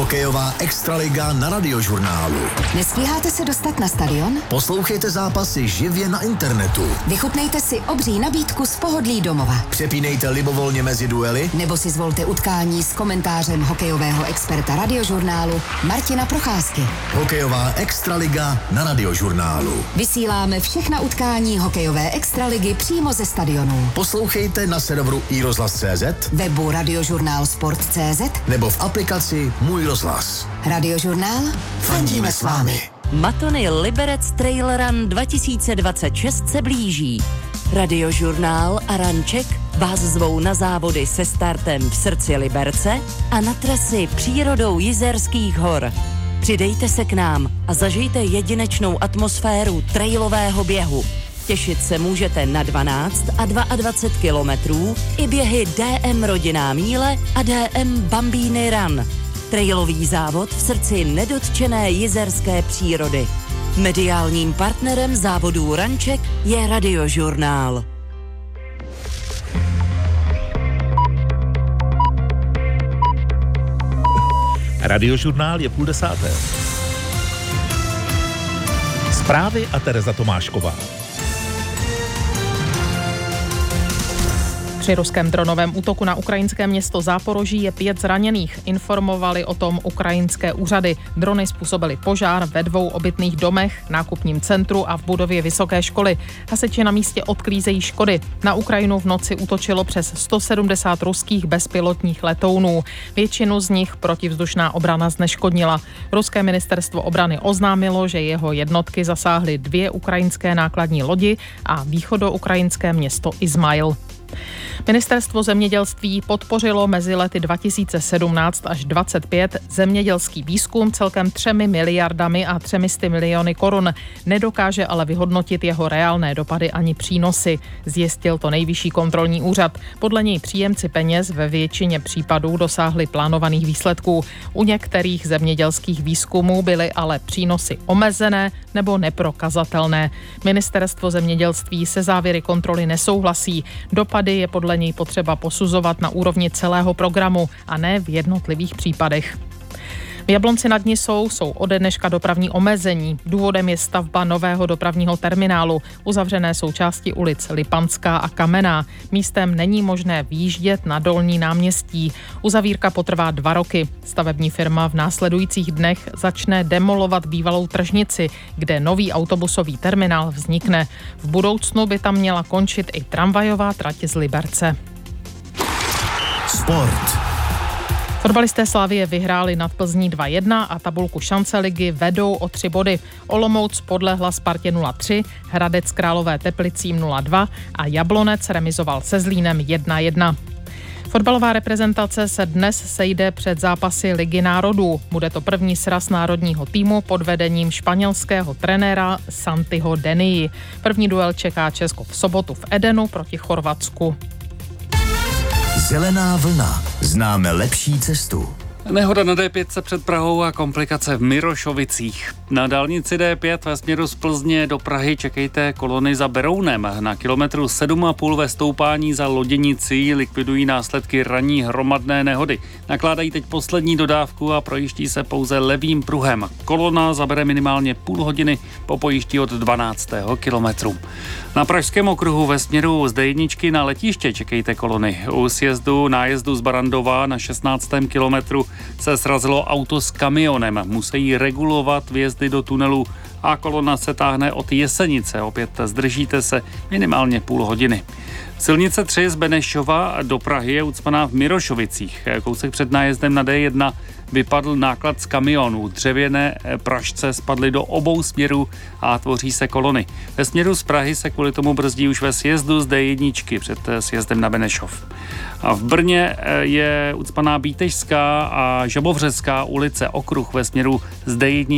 Hokejová extraliga na Radiožurnálu. Nestíháte se dostat na stadion? Poslouchejte zápasy živě na internetu. Vychutnejte si obří nabídku z pohodlí domova. Přepínejte libovolně mezi duely. Nebo si zvolte utkání s komentářem hokejového experta Radiožurnálu Martina Procházky. Hokejová extraliga na Radiožurnálu. Vysíláme všechna utkání hokejové extraligy přímo ze stadionu. Poslouchejte na serveru iRozhlas.cz, webu radiožurnálsport.cz nebo v aplikaci Můj rozhlas. Radiožurnál, fandíme s vámi. Matony Liberec Trail Run 2026 se blíží. Radiožurnál a Ranček vás zvou na závody se startem v srdci Liberce a na trasy přírodou Jizerských hor. Přidejte se k nám a zažijte jedinečnou atmosféru trailového běhu. Těšit se můžete na 12 a 22 kilometrů i běhy DM Rodinná míle a DM Bambíny Run. Trailový závod v srdci nedotčené jizerské přírody. Mediálním partnerem závodů Ranček je Radiožurnál. Radiožurnál je 9:30. Zprávy a Tereza Tomášková. Při ruském dronovém útoku na ukrajinské město Záporoží je 5 zraněných. Informovali o tom ukrajinské úřady. Drony způsobily požár ve 2 obytných domech, nákupním centru a v budově vysoké školy. Hasiči na místě odklízejí škody. Na Ukrajinu v noci útočilo přes 170 ruských bezpilotních letounů. Většinu z nich protivzdušná obrana zneškodnila. Ruské ministerstvo obrany oznámilo, že jeho jednotky zasáhly 2 ukrajinské nákladní lodi a východoukrajinské město Izmail. Ministerstvo zemědělství podpořilo mezi lety 2017 až 2025 zemědělský výzkum celkem 3 miliardami a 300 miliony korun. Nedokáže ale vyhodnotit jeho reálné dopady ani přínosy. Zjistil to Nejvyšší kontrolní úřad. Podle něj příjemci peněz ve většině případů dosáhli plánovaných výsledků. U některých zemědělských výzkumů byly ale přínosy omezené nebo neprokazatelné. Ministerstvo zemědělství se závěry kontroly nesouhlasí. Dopady je podle něj potřeba posuzovat na úrovni celého programu a ne v jednotlivých případech. V Jablonci nad Nisou jsou ode dneška dopravní omezení. Důvodem je stavba nového dopravního terminálu. Uzavřené jsou části ulic Lipanská a Kamenná. Místem není možné výjíždět na Dolní náměstí. Uzavírka potrvá 2 roky. Stavební firma v následujících dnech začne demolovat bývalou tržnici, kde nový autobusový terminál vznikne. V budoucnu by tam měla končit i tramvajová trať z Liberce. Sport. Fotbalisté Slavie vyhráli nad Plzní 2-1 a tabulku šance ligy vedou o 3 body. Olomouc podlehla Spartě 0-3, Hradec Králové Teplicím 0-2 a Jablonec remizoval se Zlínem 1-1. Fotbalová reprezentace se dnes sejde před zápasy Ligy národů. Bude to první sraz národního týmu pod vedením španělského trenéra Santiho Denii. První duel čeká Česko v sobotu v Edenu proti Chorvatsku. Zelená vlna. Známe lepší cestu. Nehoda na D5 před Prahou a komplikace v Mirošovicích. Na dálnici D5 ve směru z Plzně do Prahy čekejte kolony za Berounem. Na kilometru 7,5 ve stoupání za Loděnicí likvidují následky ranní hromadné nehody. Nakládají teď poslední dodávku a projíždí se pouze levým pruhem. Kolona zabere minimálně půl hodiny po pojíždí od 12. kilometru. Na Pražském okruhu ve směru z D1 na letiště čekejte kolony. U sjezdu nájezdu z Barandova na 16. kilometru se srazilo auto s kamionem. Musí regulovat vjezdy do tunelu a kolona se táhne od Jesenice. Opět zdržíte se minimálně půl hodiny. Silnice 3 z Benešova do Prahy je ucpaná v Mirošovicích. Kousek před nájezdem na D1 vypadl náklad z kamionů. Dřevěné pražce spadly do obou směrů a tvoří se kolony. Ve směru z Prahy se kvůli tomu brzdí už ve sjezdu z D1 před sjezdem na Benešov. A v Brně je ucpaná Bítežská a Žabovřecká ulice, okruh ve směru z D1